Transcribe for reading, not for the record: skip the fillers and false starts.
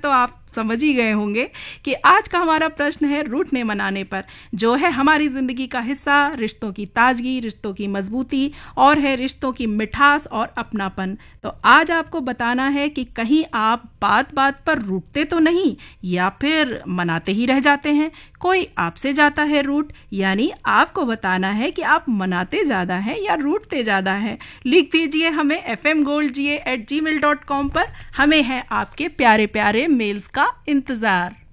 तो आप समझ ही गए होंगे कि आज का हमारा प्रश्न है रूठने मनाने पर, जो है हमारी जिंदगी का हिस्सा, रिश्तों की ताजगी, रिश्तों की मजबूती और है रिश्तों की मिठास और अपनापन। तो आज आपको बताना है कि कहीं आप बात बात पर रूठते तो नहीं या फिर मनाते ही रह जाते हैं। कोई आपसे जाता है रूठ, यानी आपको बताना है कि आप मनाते ज्यादा हैं या रूठते ज्यादा हैं। लिख भेजिए हमें fmgoldga@gmail.com पर। हमें है आपके प्यारे प्यारे मेल्स का इंतजार।